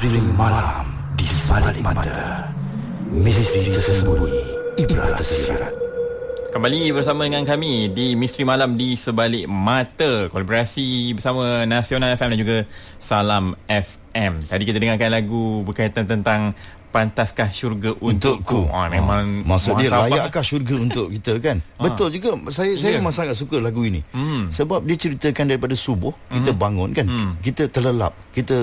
Misteri malam di sebalik mata. Misteri tersembunyi, ibrah tersirat. Kembali bersama dengan kami di Misteri Malam di Sebalik Mata, kolaborasi bersama Nasional FM dan juga Salam FM. Tadi kita dengarkan lagu berkaitan tentang pantaskah syurga untukku. Memang maksud dia layakkah syurga untuk kita kan? Betul juga. Saya memang sangat suka lagu ini. Sebab dia ceritakan daripada subuh kita bangun kan. Kita terlelap, kita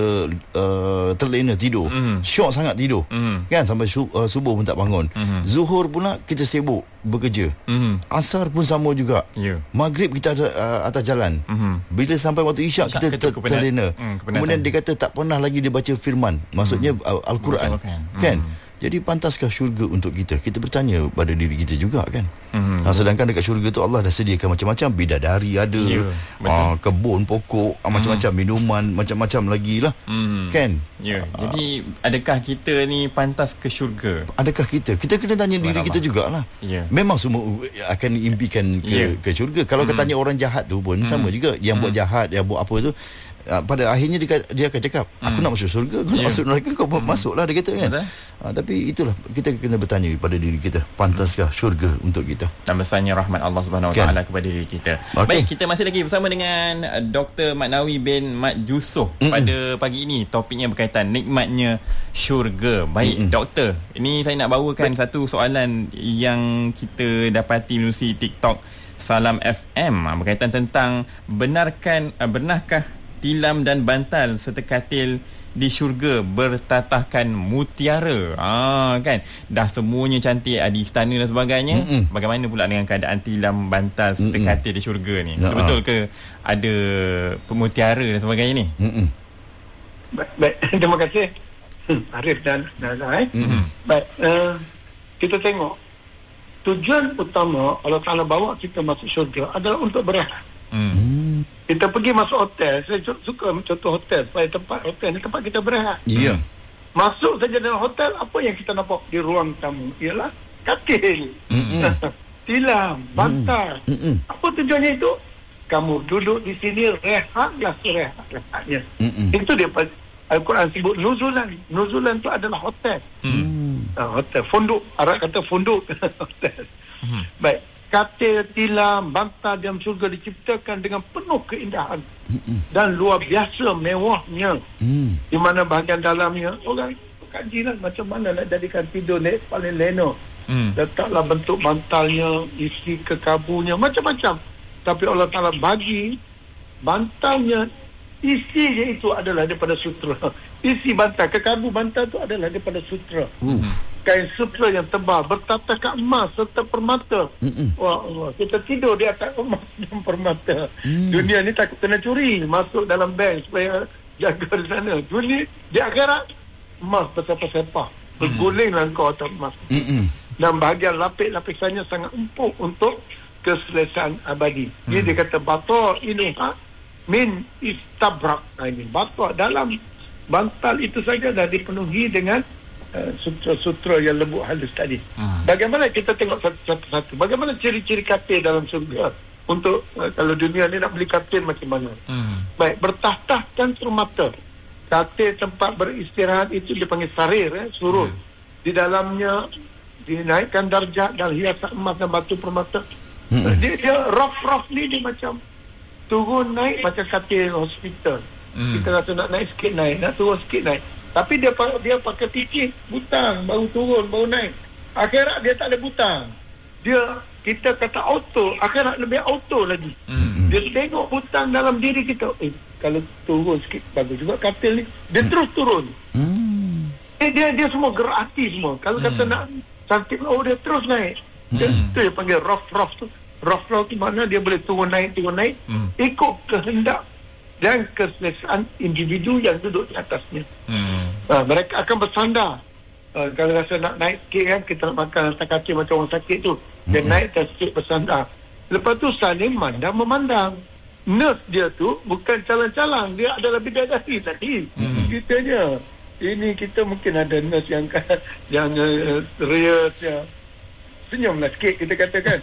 terlena tidur. Syok sangat tidur. Kan sampai subuh pun tak bangun. Zuhur pula kita sibuk bekerja. Asar pun sama juga. Maghrib kita atas jalan. Bila sampai waktu isyak kita terlena. Kemudian dia kata tak pernah lagi dia baca firman. Maksudnya Al-Quran. Kan? Jadi pantaskah syurga untuk kita? Kita bertanya pada diri kita juga kan. Sedangkan dekat syurga tu Allah dah sediakan macam-macam. Bidadari ada, kebun, pokok, macam-macam minuman, macam-macam lagi lah. Kan? Jadi adakah kita ni pantas ke syurga? Adakah kita kena tanya diri kita jugalah. Memang semua akan impikan ke syurga. Kalau kita tanya orang jahat tu pun sama juga. Yang buat jahat, yang buat apa tu, pada akhirnya dia akan cakap, aku nak masuk syurga, aku nak masuk neraka, kau masuklah, dia kata kan. Tapi itulah, kita kena bertanya pada diri kita, pantaskah syurga untuk kita? Dan besarnya rahmat Allah Subhanahu Wa Taala kepada diri kita. Baik, kita masih lagi bersama dengan Dr. Mat Nawi bin Mat Yusof pada pagi ini. Topiknya berkaitan nikmatnya syurga. Baik, doktor, ini saya nak bawakan satu soalan yang kita dapati melalui TikTok Salam FM berkaitan tentang benarkah tilam dan bantal serta katil di syurga bertatahkan mutiara? Kan dah semuanya cantik, ada istana dan sebagainya. Bagaimana pula dengan keadaan tilam, bantal serta katil di syurga ni? Betul ke ada pemutiara dan sebagainya ni? Baik, terima kasih Arif dan Nana. Baik, kita tengok tujuan utama Allah Ta'ala bawa kita masuk syurga adalah untuk berehat. Kita pergi masuk hotel, saya suka contoh hotel, supaya hotel ni tempat kita berehat. Masuk saja dalam hotel, apa yang kita nampak di ruang tamu ialah katil, tilam, bantal. Apa tujuannya itu? Kamu duduk di sini, rehatlah serehat-rehatnya. Itu dia Al-Quran sebut nuzulan. Nuzulan tu adalah hotel. Hotel, funduk, Arab kata funduk. Hotel. Baik, katil, tilam, bantal dalam syurga diciptakan dengan penuh keindahan dan luar biasa mewahnya. Di mana bahagian dalamnya orang kajilah macam mana nak jadikan tidur ni paling lena. Letaklah bentuk bantalnya, isi kekabunya, macam-macam. Tapi Allah Ta'ala bagi bantalnya, isinya itu adalah daripada sutra. Isi bantal, kekabu bantal itu adalah daripada sutra. Kain sutra yang tebal, bertatahkan emas serta permata. Wah Allah, kita tidur di atas emas dan permata. Dunia ni takut kena curi, masuk dalam bank supaya jaga di sana. Dunia di akhirat, emas bersepah-sepah, bergulinglah kau atas emas. Dan bahagian lapis-lapisannya sangat empuk untuk keselesaan abadi. Dia kata bata inuha min istabrak. Ini bata dalam bantal itu saja dah dipenuhi dengan sutra-sutra yang lembut halus tadi. Bagaimana kita tengok satu-satu, bagaimana ciri-ciri katil dalam surga? Untuk kalau dunia ni nak beli katil macam mana? Baik, bertahtahkan permata. Katil tempat beristirahat itu dipanggil sarir, surut. Di dalamnya dinaikkan darjat dan hiasan emas dan batu permata. Dia rough ni dia macam turun naik macam katil hospital. Kita rasa nak naik sikit naik, nak turun sikit naik. Tapi dia pakai picit, butang, baru turun, baru naik. Akhirat dia tak ada butang. Kita kata auto, akhirat lebih auto lagi. Dia tengok butang dalam diri kita. Kalau turun sikit, bagus juga katil ni. Dia terus turun. Dia semua gerak hati semua. Kalau kata nak cantik, dia terus naik. Itu dia panggil rough tu. Rough tu mana dia boleh turun naik. Ikut kehendak dan keselesaan individu yang duduk di atasnya. Mereka akan bersandar. Kalau rasa nak naik sikit kan, kita nak makan atas kaki macam orang sakit tu, dia naik dan sikit bersandar. Lepas tu saling memandang. Nurse dia tu bukan calang-calang, dia adalah bidadari tadi. Kitanya ini kita mungkin ada nurse yang serius, yang senyumlah sikit kita katakan.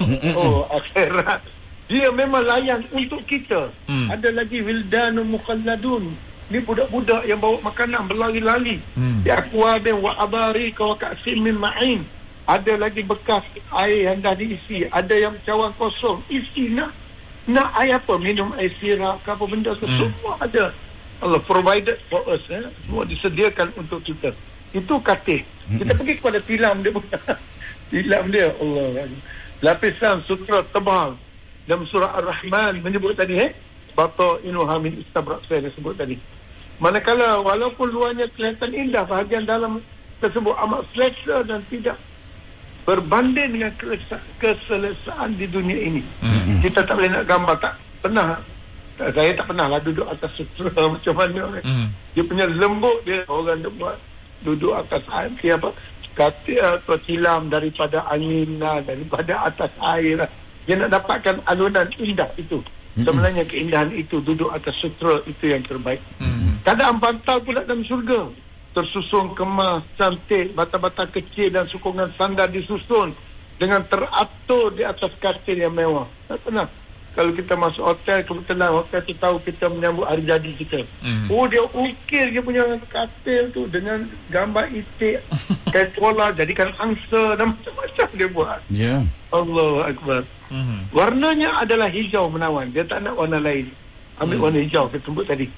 Akhirat dia memang layan untuk kita. Ada lagi wildanun mukhalladun, Ni budak-budak yang bawa makanan berlari-lari. Di akwabin wa abari wa ka'sin min ma'in. Ada lagi bekas air yang dah diisi, ada yang cawan kosong, isi nak air apa, minum air sirap ke apa benda ke, semua ada. Allah provided for us, semua disediakan untuk kita. Itu katil. Kita pergi kepada tilam dia bukan. Tilam dia, Allah, lapisan sutra tebal. Dalam surah Ar-Rahman menyebut tadi, batainuha min istabrak, saya sebut tadi. Manakala walaupun luarnya kelihatan indah, bahagian dalam tersebut amat selesa dan tidak berbanding dengan keselesaan di dunia ini. Kita tak boleh nak gambar, tak pernah. Saya tak pernah lah duduk atas sutra macam mana. Dia punya lembut dia, orang dia buat duduk atas air, katil atau tilam daripada angin lah, daripada atas air lah. Dia nak dapatkan alunan indah itu. Sebenarnya keindahan itu, duduk atas sutra itu yang terbaik. Keadaan bantal pula dalam syurga, tersusun kemas, cantik, bata-bata kecil dan sokongan sandar disusun dengan teratur di atas katil yang mewah. Tak pernah. Kalau kita masuk hotel, kebetulan hotel tu tahu kita menyambut hari jadi kita. Dia ukir dia punya katil tu dengan gambar itik, kain pola, jadikan angsa dan macam-macam dia buat. Allahu Akbar. Warnanya adalah hijau menawan. Dia tak nak warna lain. Ambil warna hijau, kita sebut tadi.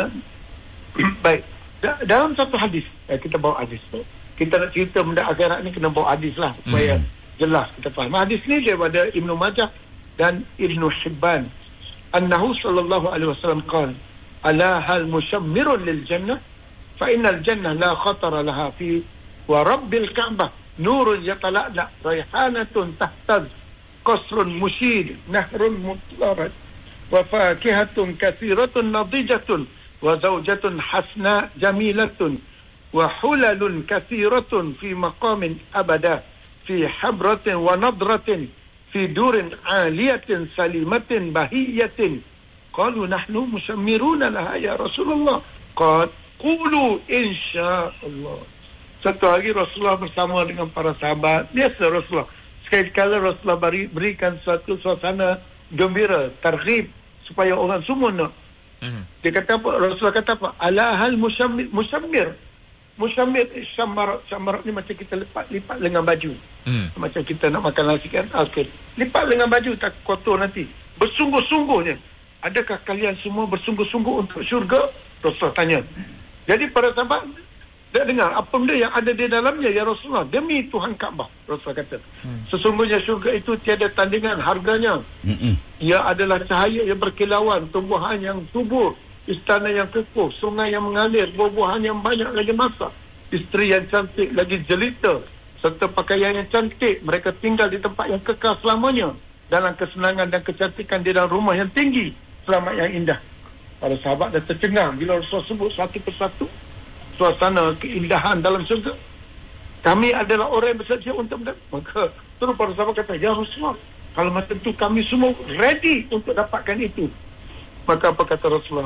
Baik. Dalam satu hadis, kita bawa hadis. Kita nak cerita benda akhirat ni, kena bawa hadis lah supaya jelas kita faham. Hadis ni daripada Ibnu Majah dan Ibnu Hibban. Annahu sallallahu alaihi wasallam qala, ala hal mushammirun lil jannah fa innal jannah la khatara laha fi wa rabbil ka'bah nurun yatala'la raihanatun tahtaz qasrun mushid nahrun mutlarat wa fakihatun kathiratun nadijatun wa zawjatun hasna jamilatun wa hulalun kathiratun fi maqamin abada fi habratin wa nadratin fi durin aliyatin salimatin bahiyatin. Qalu nahnu mushammiruna laha ya Rasulullah. Qulu insyaallah. Satu hari Rasulullah bersama dengan para sahabat. Biasa Rasulullah, sekali-kala Rasulullah berikan suatu suasana gembira, targhib, supaya orang semua nak. Dia kata apa? Rasulullah kata apa? Ala hal mushammir. Mushammir, syamarat ni macam kita lipat lengan baju. Macam kita nak makan nasi kan, lipat lengan baju, tak kotor nanti. Bersungguh-sungguhnya, adakah kalian semua bersungguh-sungguh untuk syurga? Rasulullah tanya. Jadi para sahabat dia dengar apa benda yang ada di dalamnya, ya Rasulullah, demi Tuhan Kaabah. Rasulullah kata, sesungguhnya syurga itu tiada tandingan harganya. Ia adalah cahaya yang berkilauan, tumbuhan yang subur, istana yang kokoh, sungai yang mengalir, buah-buahan yang banyak lagi masak, isteri yang cantik lagi jelita, serta pakaian yang cantik. Mereka tinggal di tempat yang kekal selamanya, dalam kesenangan dan kecantikan di dalam rumah yang tinggi, selamat yang indah. Para sahabat dah tercengang bila Rasulullah sebut satu persatu suasana keindahan dalam syurga. Kami adalah orang yang bersedia untuk mendapat. Maka terus para sahabat kata, ya Rasulullah, kalau macam tu kami semua ready untuk dapatkan itu. Maka apa kata Rasulullah?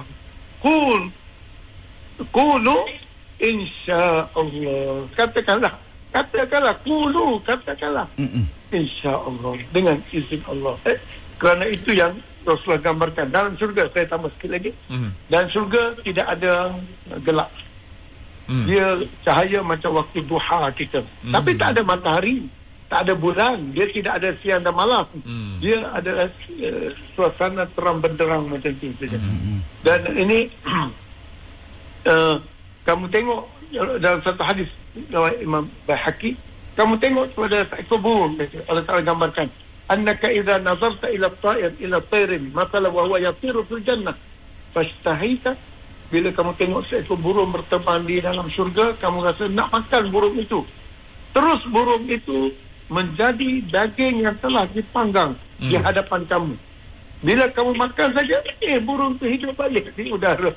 Qulu insyaallah. Katakanlah, katakanlah insyaallah, dengan izin Allah. Kerana itu yang Rasulullah gambarkan dalam syurga. Saya tambah sikit lagi. Dalam syurga tidak ada gelap. Dia cahaya macam waktu duha kita. Tapi tak ada matahari, tak ada bulan, dia tidak ada siang dan malam. Dia adalah suasana terang benderang macam itu saja. Dan ini kamu tengok dalam satu hadis Imam Baihaqi, kamu tengok pada seekor burung, Allah Ta'ala gambarkan, annaka idza nazarta ila tayrin mathala wa huwa yatiru fil jannah fashtahita. Bila kamu tengok seekor burung berterbang di dalam syurga, kamu rasa nak makan burung itu. Terus burung itu menjadi daging yang telah dipanggang di hadapan kamu. Bila kamu makan saja, burung itu hidup balik di udara.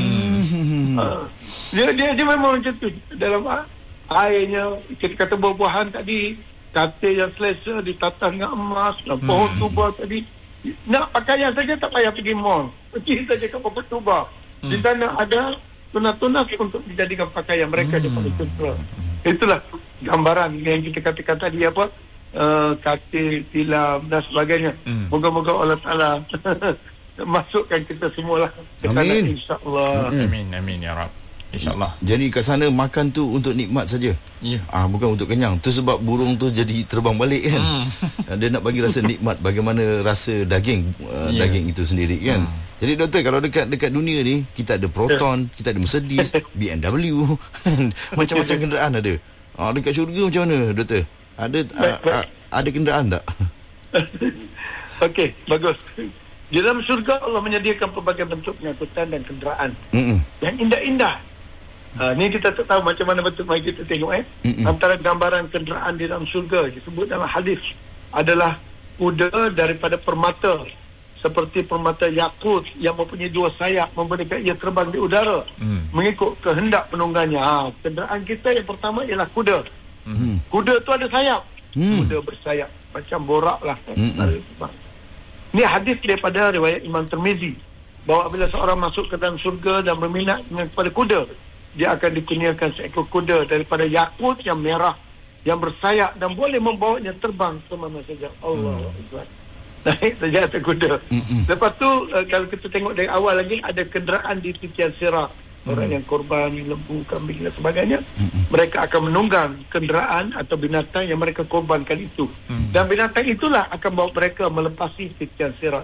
Dia memang macam tu. Dalam airnya, kita kata buah-buahan tadi, katil yang selesa ditata dengan emas, pohon tuba tadi. Nak pakaian saja tak payah pergi mall, pergi saja ke pohon tuba. Di sana ada tunas-tunas untuk dijadikan pakaian mereka daripada sutra. Itulah gambaran yang kita katakan tadi, apa, katil, tilam dan sebagainya. Moga-moga Allah Ta'ala masukkan kita semualah ke sana, insya-Allah. Amin ya Rab. InsyaAllah. Jadi kat sana makan tu untuk nikmat saja. Ya. Bukan untuk kenyang. Tu sebab burung tu jadi terbang balik kan. Dia nak bagi rasa nikmat bagaimana rasa daging daging itu sendiri kan. Jadi doktor, kalau dekat dunia ni kita ada Proton, kita ada Mercedes, BMW, macam-macam kenderaan ada. Dekat syurga macam mana doktor? Ada kenderaan tak? Okey, bagus. Di dalam syurga Allah menyediakan pelbagai bentuk pengangkutan dan kenderaan yang indah-indah. Ni kita tak tahu macam mana bentuk, mari kita tengok antara gambaran kenderaan di dalam syurga disebut dalam hadis adalah kuda daripada permata, seperti permata yakut yang mempunyai 2 sayap, memberikan ia terbang di udara mengikut kehendak penunggangnya. Kenderaan kita yang pertama ialah kuda. Kuda tu ada sayap. Kuda bersayap macam borak lah. Ni hadis daripada riwayat Imam Tirmizi, bahawa bila seorang masuk ke dalam syurga dan berminat kepada kuda, dia akan dikurniakan seekor kuda daripada yakut yang merah yang bersayap dan boleh membawanya terbang ke mana saja. Allah Akbar. Naik saja atas kuda. Lepas tu kalau kita tengok dari awal lagi, ada kenderaan di tepian sirat. Orang yang korban lembu, kambing dan sebagainya, mereka akan menunggang kenderaan atau binatang yang mereka korbankan itu. Dan binatang itulah akan bawa mereka melepasi tepian sirat.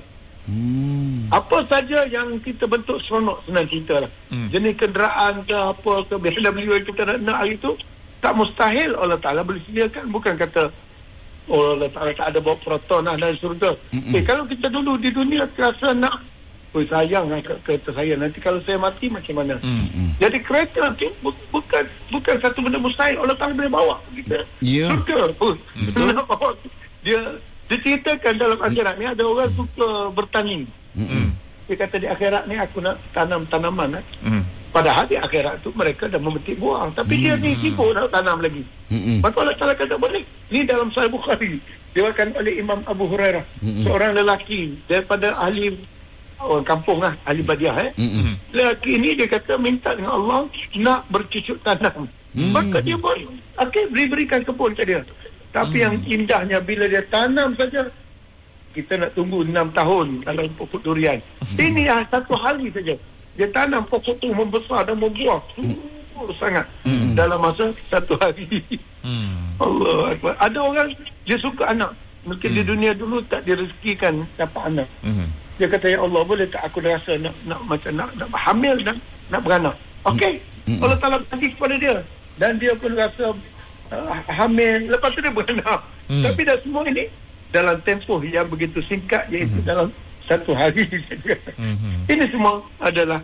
Apa saja yang kita bentuk seronok, senang cerita lah. Jenis kenderaan ke apa ke BMW yang kita nak hari itu, tak mustahil Allah Ta'ala boleh sediakan. Bukan kata Allah Ta'ala tak ada bawa Proton lah dalam surga. Kalau kita dulu di dunia rasa nak, sayang lah kereta saya, nanti kalau saya mati macam mana. Jadi kereta tu bukan satu benda mustahil. Allah Ta'ala boleh bawa kita surga. Betul. Dia diceritakan dalam akhirat ni ada orang suka bertani. Dia kata di akhirat ni aku nak tanam tanaman. Padahal di akhirat tu mereka dah memetik buah, tapi dia ni sibuk nak tanam lagi. Maka Allah Ta'ala kata boleh. Ni dalam Sahih Bukhari diriwayatkan oleh Imam Abu Hurairah, seorang lelaki daripada ahli orang kampung lah, ahli Badiah. Lelaki ni dia kata minta dengan Allah nak bercucuk tanam. Maka dia pun berikan kebun ke dia. Tapi yang indahnya bila dia tanam saja, kita nak tunggu 6 tahun dalam pokok durian. Ini satu hari saja. Dia tanam pokok tu membesar dan membuah sangat dalam masa satu hari. Allah Akbar. Ada orang dia suka anak. Mungkin di dunia dulu tak direzekikan dapat anak. Dia kata, ya Allah, boleh tak aku rasa nak hamil dan nak beranak. Okey. Allah Ta'ala bagi kepada dia. Dan dia pun rasa hamil, lepas tu dia beranak. Tapi dah semua ini dalam tempoh yang begitu singkat, iaitu dalam satu hari saja. Ini semua adalah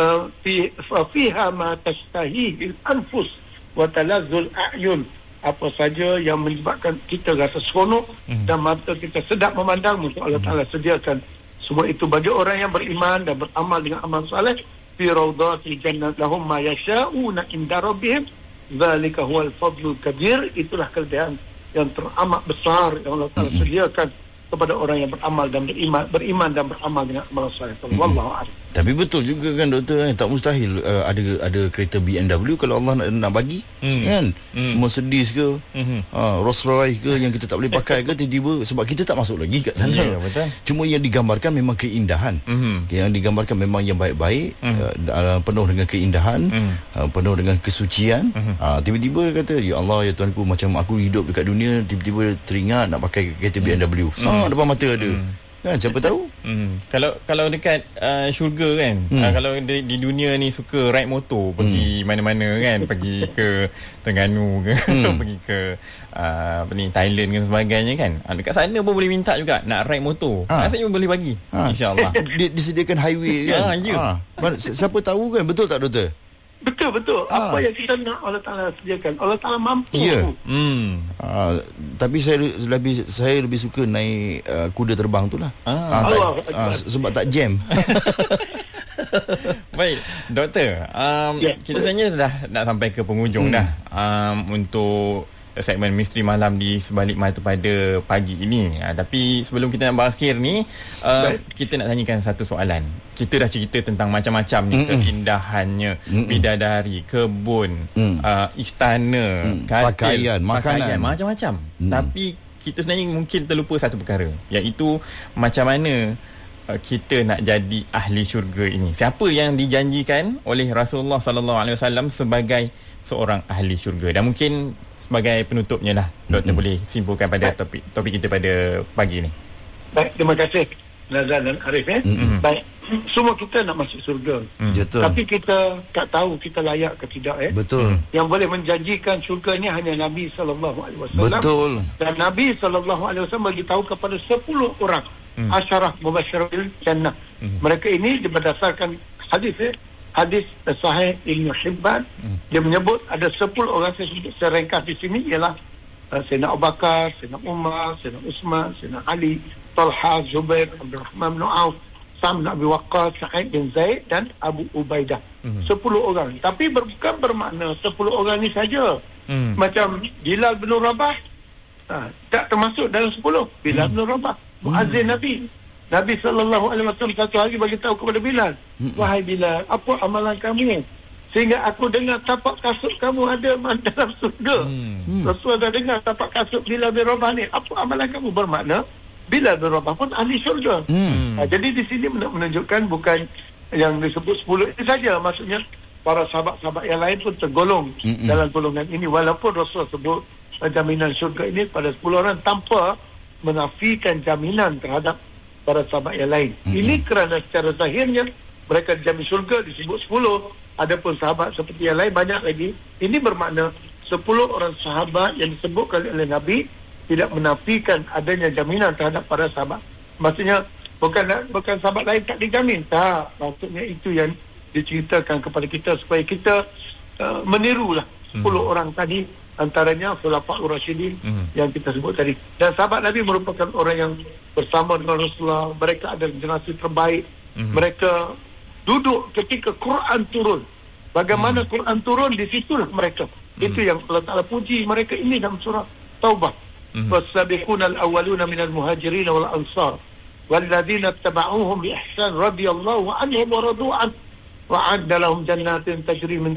fiha ma tashtahihi al-anfus wa talazzul a'yun. Apa saja yang menyebabkan kita rasa seronok dan mata kita sedap memandang, maka Allah Ta'ala sediakan semua itu bagi orang yang beriman dan beramal dengan amal saleh. Fi rawdatil jannah lahum ma yasha'una inda rabbihim dzalika huwal fadlul kabir. Itulah kelebihan yang teramat besar yang Allah Ta'ala sediakan kepada orang yang beramal dan beriman dan beramal dengan amal saleh. Wallahu a'lam. Tapi betul juga kan doktor, tak mustahil ada kereta BMW kalau Allah nak bagi kan. Mercedes ke Rolls Royce ke yang kita tak boleh pakai ke, tiba-tiba sebab kita tak masuk lagi kat sana. Betul. Cuma yang digambarkan memang keindahan. Yang digambarkan memang yang baik-baik, penuh dengan keindahan, penuh dengan kesucian. Tiba-tiba kata, ya Allah, ya Tuanku, macam aku hidup dekat dunia, tiba-tiba teringat nak pakai kereta BMW. Depan mata ada. Kan, siapa tahu? Kalau dekat syurga kan, kalau di dunia ni suka ride motor, pergi mana-mana kan, pergi ke Terengganu ke, pergi ke Thailand dan sebagainya kan, dekat sana pun boleh minta juga nak ride motor. Rasanya boleh bagi, insya-Allah. Disediakan highway kan. Siapa tahu kan, betul tak doktor? Betul. Apa yang kita nak Allah Ta'ala sediakan. Allah Ta'ala mampu. Tapi saya lebih suka naik kuda terbang tu lah. Sebab tak jam. Baik, doktor. Kita sebenarnya dah nak sampai ke penghujung dah. Untuk segmen Misteri Malam di Sebalik Mata pada pagi ini. Tapi sebelum kita nak berakhir ni, kita nak tanyakan satu soalan. Kita dah cerita tentang macam-macam ni, keindahannya, bidadari, kebun, istana, pakaian, makanan, macam-macam. Tapi kita sebenarnya mungkin terlupa satu perkara, iaitu macam mana kita nak jadi ahli syurga ini? Siapa yang dijanjikan oleh Rasulullah sallallahu alaihi wasallam sebagai seorang ahli syurga? Dan mungkin sebagai penutupnya lah, Doktor boleh simpulkan pada topik kita pada pagi ni. Baik, terima kasih Nazan dan Arif. Baik, semua kita nak masuk syurga. Betul. Tapi kita tak tahu kita layak ke tidak. Betul. Yang boleh menjanjikan syurga ni hanya Nabi SAW. Betul. Dan Nabi SAW beritahu kepada 10 orang asyarah mubasyirin jannah. Mereka ini berdasarkan hadis hadis sahih Ibn Hibban. Dia menyebut ada 10 orang, saya ringkas di sini, ialah Sayyidina Abu Bakar, Sayyidina Umar, Sayyidina Uthman, Sayyidina Ali, Talha, Zubair, Abdul Rahman bin Auf, Sa'd bin Abi Waqqas, Sa'id bin Zaid dan Abu Ubaidah. 10 orang. Tapi bukan bermakna 10 orang ni saja. Macam Bilal bin Rabah tak termasuk dalam 10. Bilal bin Rabah, muazzin Nabi. Nabi SAW satu hari bagi tahu kepada Bilal, wahai Bilal, apa amalan kamu sehingga aku dengar tapak kasut kamu ada dalam surga. Rasul dah dengar tapak kasut Bilal bin Rabah ni. Apa amalan kamu? Bermakna Bilal bin Rabah pun ahli syurga. Jadi di sini menunjukkan bukan yang disebut 10 itu saja. Maksudnya para sahabat-sahabat yang lain pun tergolong dalam golongan ini. Walaupun Rasul sebut jaminan syurga ini pada 10 orang tanpa menafikan jaminan terhadap para sahabat yang lain. Ini kerana secara zahirnya mereka dijamin syurga disebut 10. Adapun sahabat seperti yang lain banyak lagi. Ini bermakna 10 orang sahabat yang disebutkan oleh Nabi tidak menafikan adanya jaminan terhadap para sahabat. Maksudnya bukan sahabat lain tak dijamin. Tak. Maksudnya itu yang diceritakan kepada kita supaya kita menirulah 10 orang tadi, antaranya Khulafaur Rasyidin yang kita sebut tadi. Dan sahabat Nabi merupakan orang yang bersama dengan Rasulullah. Mereka adalah generasi terbaik. Mereka duduk ketika Quran turun. Bagaimana Quran turun, di situlah mereka. Itu yang Allah Ta'ala puji mereka ini dalam surah Taubah. Wasabiquna al-awwaluna minal muhajirin wal ansar walladzina ittaba'uuhum bi ihsan radhiyallahu anhum wa radu an wa'adda lahum jannatin tajri min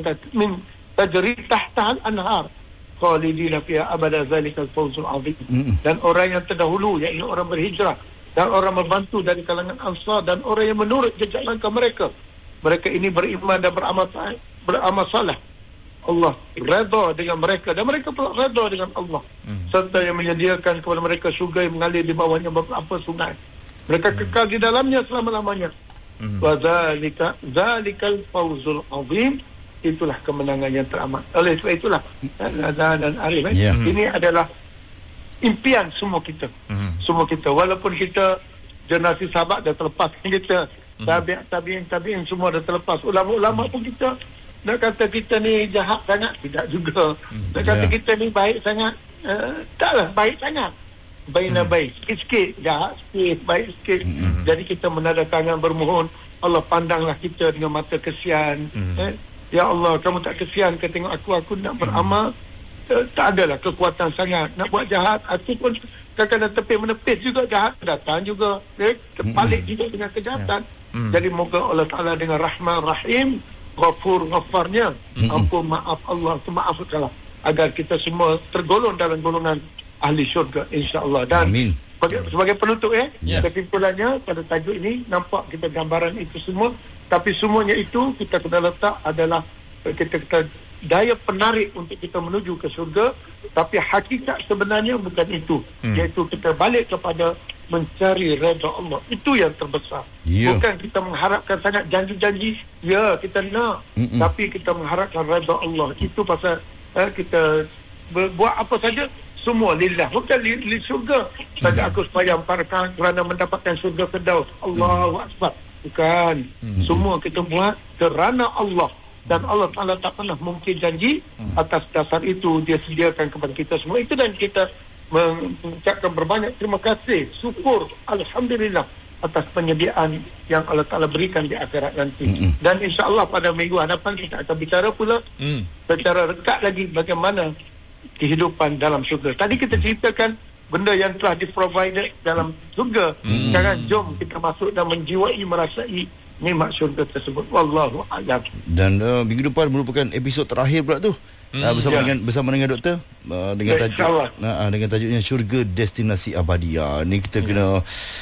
tajri tahtaha al-anhar khalidina fiha abada zalikal fawzul azim. Dan orang yang terdahulu, iaitu orang berhijrah dan orang membantu dari kalangan Ansar dan orang yang menurut jejak langkah mereka. Mereka ini beriman dan beramal saleh. Allah redha dengan mereka dan mereka pula redha dengan Allah. Serta yang menyediakan kepada mereka syurga yang mengalir di bawahnya beberapa sungai. Mereka kekal di dalamnya selama-lamanya. Wa zalikal fawzul azim. Itulah kemenangan yang teramat. Oleh sebab itulah dan Arif, ini adalah impian semua kita. Semua kita, walaupun kita generasi sahabat dah terlepas, kita tabi'in semua dah terlepas. Ulama-ulama pun kita nak kata kita ni jahat sangat, tidak juga. Nak kata kita ni baik sangat, taklah baik sangat. Baina baik, sikit-sikit jahat, sikit baik sikit. Jadi kita menada tangan bermohon, Allah pandanglah kita dengan mata kesian. Ya Allah, kamu tak kesian ke tengok aku nak beramal, tak adalah kekuatan sangat nak buat jahat. Aku pun kadang-kadang tepi menepis juga, jahat datang juga, terbalik juga dengan kejahatan. Jadi moga Allah Ta'ala dengan Rahman Rahim, Ghafur Ghafarnya, ampun maaf Allah, maafkanlah agar kita semua tergolong dalam golongan ahli syurga, insya-Allah. Dan sebagai penutup kesimpulannya pada tajuk ini, nampak kita gambaran itu semua, tapi semuanya itu kita kena letak adalah kita daya penarik untuk kita menuju ke syurga. Tapi hakikat sebenarnya bukan itu, iaitu kita balik kepada mencari redha Allah. Itu yang terbesar. Bukan kita mengharapkan sangat janji-janji, ya kita nak, tapi kita mengharapkan redha Allah. Itu pasal kita buat apa saja semua lillah, bukan li syurga saja. Aku supaya amparkan kerana mendapatkan syurga Firdaus, Allahu Akbar. Bukan. Semua kita buat kerana Allah. Dan Allah Ta'ala tak pernah mungkin janji. Atas dasar itu dia sediakan kepada kita semua itu, dan kita mengucapkan berbanyak terima kasih, syukur, Alhamdulillah atas penyediaan yang Allah Ta'ala berikan di akhirat nanti. Dan insya-Allah pada minggu hadapan kita akan bicara pula secara dekat lagi bagaimana kehidupan dalam syurga. Tadi kita ceritakan benda yang telah di-provided dalam syurga. Sekarang jom kita masuk dan menjiwai, merasai nikmat syurga tersebut. Wallahu a'lam. Dan minggu depan merupakan episod terakhir pula tu. Bersama dengan doktor dengan tajuknya Syurga Destinasi Abadi. Ni kita kena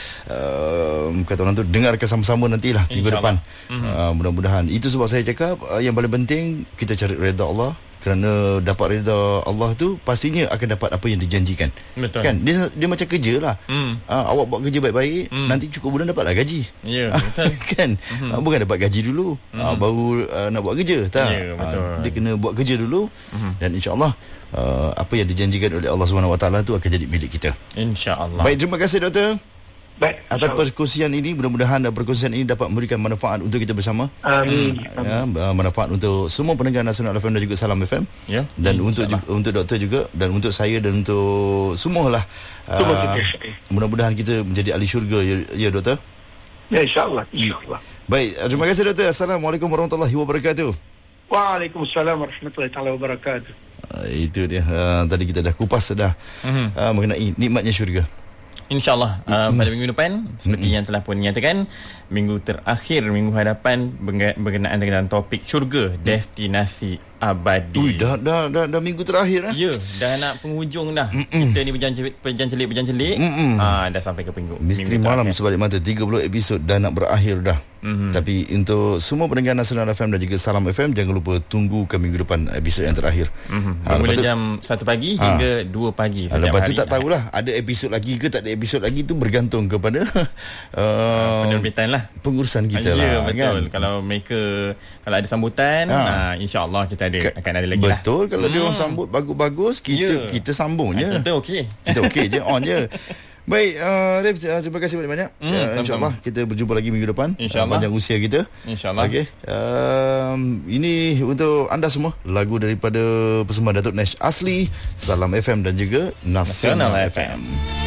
kata orang tu dengarkan sama-sama nantilah minggu depan. Mudah-mudahan. Itu sebab saya cakap yang paling penting kita cari redha Allah. Kerana dapat redha Allah tu pastinya akan dapat apa yang dijanjikan. Betul. Kan dia macam kerja lah. Awak buat kerja baik-baik, nanti cukup bulan dapatlah gaji. Ya, betul. Kan bukan dapat gaji dulu baru nak buat kerja. Tak. Ya, betul. Dia kena buat kerja dulu dan insya-Allah apa yang dijanjikan oleh Allah SWT tu akan jadi milik kita. Insya-Allah. Baik, terima kasih doktor. Baik, atas perkongsian ini. Mudah-mudahan perkongsian ini dapat memberikan manfaat untuk kita bersama. Amin. Manfaat untuk semua pendengar Nasional FM dan juga Salam FM. Ya. Dan untuk doktor juga dan untuk saya dan untuk semualah. Mudah-mudahan kita menjadi ahli syurga ya doktor. Ya, insya-Allah. Baik, terima kasih doktor. Assalamualaikum warahmatullahi wabarakatuh. Waalaikumsalam warahmatullahi taala wabarakatuh. Itu dia. Tadi kita dah kupas mengenai nikmatnya syurga. InsyaAllah pada minggu depan seperti yang telah pun dinyatakan, minggu terakhir, minggu hadapan berkenaan dengan topik syurga destinasi abadi. Ui, dah minggu terakhir Ya, dah nak penghujung dah. Kita ni berjancelik dah sampai ke Misteri Malam Sebalik Mata 30 episod dah nak berakhir dah. Tapi untuk semua pendengar Nasional FM dan juga Salam FM, jangan lupa tunggu ke minggu depan episod yang terakhir. Bermula jam 1 pagi hingga 2 pagi lepas tu tak tahulah ada episod lagi ke tak ada episod lagi, tu bergantung kepada penerbitan lah, pengurusan kita lah. Ya, betul. Kan? Kalau kalau ada sambutan, insya-Allah kita akan ada lagi. Betul. Kalau dia orang sambut bagus-bagus, kita sambung je. Kita okey. Kita okey je, on je. Baik, Rif, terima kasih banyak-banyak. InsyaAllah kita berjumpa lagi minggu depan. InsyaAllah. Panjang usia kita. InsyaAllah. Okey. Ini untuk anda semua, lagu daripada persembahan Datuk Nash Asli, Salam FM dan juga Nasional FM.